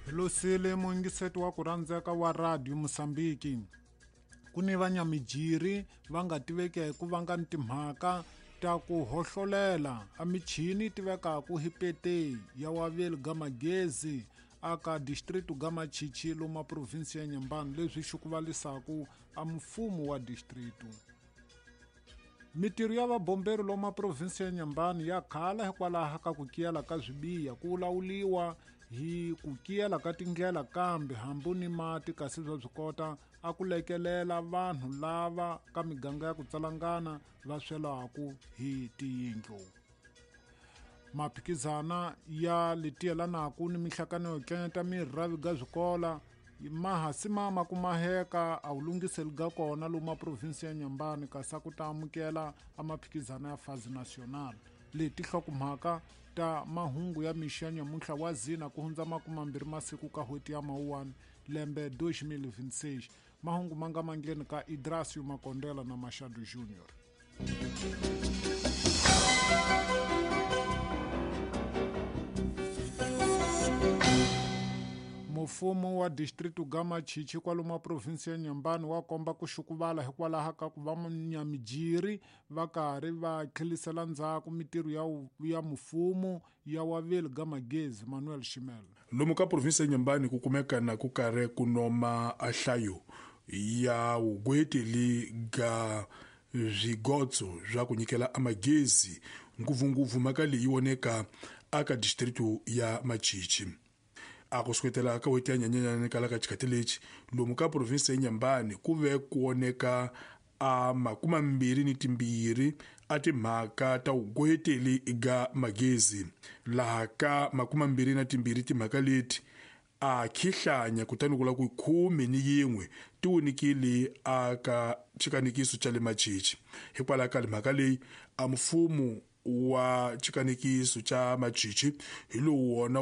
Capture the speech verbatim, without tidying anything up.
Losile muingiseti wa ku rhandzeka wa radio Mosambiki. Ku ni vanyamijiri va nga tiveki hi ku va nga ni timhaka ta ku hohlolela a michini tiveka ku hipete ya Wavele Gamagezi aka district Gamachichi loma province ya Nyambani leswi xukuvalisaku a mfumo wa district. Mitirho ya vabomberi loma province ya Nyambani ya khala hikwalaho ka ku kiyela ka swibiya ku lawuliwa hi ku kiyela ka tindlela kambe hambu ni mati kasi bya byi kota a ku lekelela vanhu lava ka miganga ya ku tsalangana va swelaku hi tiyindlu. Maphikizana ya letiyelanaku ni mihlakano yo tlenta mirhi ra viga zwikola mahasi mama kumaheka a ulungiseli ga kona loma province ya Nyambani kasi ku ta amukela amaphikizana ya fazi national leti hlokumhaka ta mahungu ya mixi nyamuntlha wa zina ku hundza makumambiri masiku ka hweti ya Mawuwani lembe twenty twenty-six. Mahungu manga mangleni ka Idrasio Makondela na Mashadu Junior. Mfumo wa district Gamachichi kwaloma province ya Nyambani wa komba ku xukuvala hikwalaho ka ku va nyamijiri va karhi va tlhelisela ndzhaku mitirho ya ya mfumo ya Wavele Gamagezi Manuel Shimela. Lomu ka province ya Nyambani ku kumeka na ku karhi ku noma ahlayo ya ugweteli ga zvigodzo zva ku nyikela amagezi nguvunguvu maka leyi woneka aka district ya Machichi. Ako swetela ka weti ya nyanyanyana kala ka chikateleci lomu ka province ya Nyambani ku ve ku oneka a makuma mbiri ni timbiri a timhaka ta ugweteli ga magezi laha ka makuma mbiri na timbiri timhaka leti a khihlanya kutani kula ku khume ni yin'we ti wunikile aka chikanikiso cha le Machichi hikwalaho ka mhaka leyi a mfumo wa chikanikiso cha Machichi hi lowu wona